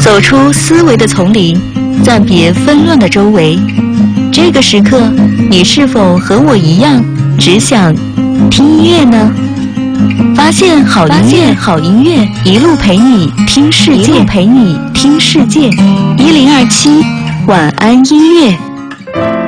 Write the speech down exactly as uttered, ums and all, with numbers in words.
走出思维的丛林，暂别纷乱的周围。这个时刻，你是否和我一样，只想听音乐呢？发现好音乐，好音乐，一路陪你听世界，一路陪你听世界。一零二七晚安音乐。